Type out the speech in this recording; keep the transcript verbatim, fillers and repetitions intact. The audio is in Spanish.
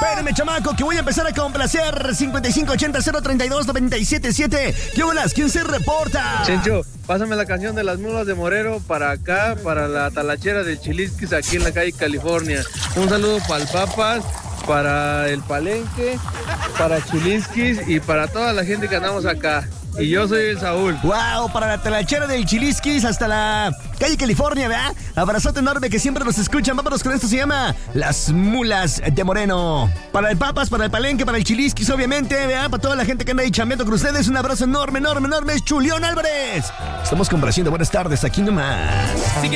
Espérame, chamaco, que voy a empezar a complacer. cincuenta y cinco ochenta cero treinta y dos noventa y siete siete. ¿Qué bolas? ¿Quién se reporta? Chencho, pásame la canción de las mulas de Morero para acá, para la talachera del Chilisquis aquí en la calle California. Un saludo para el Papas, para el Palenque, para Chilisquis y para toda la gente que andamos acá. Y yo soy el Saúl. Wow, para la talachera del Chilisquis hasta la calle California, ¿verdad? Abrazote enorme que siempre nos escuchan. Vámonos con esto, se llama Las Mulas de Moreno. Para el Papas, para el Palenque, para el Chilisquis, obviamente, ¿verdad? Para toda la gente que anda ahí chambeando con ustedes, un abrazo enorme, enorme, enorme. Es Chulión Álvarez. Estamos complaciendo. Buenas tardes, aquí nomás. Sigue